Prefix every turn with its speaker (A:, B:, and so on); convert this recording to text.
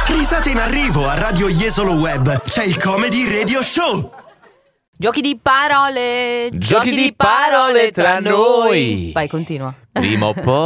A: Risate in arrivo a Radio Jesolo Web. C'è il Comedy Radio Show.
B: Giochi di parole.
C: Giochi di parole tra noi.
B: Vai, continua.
C: Prima o poi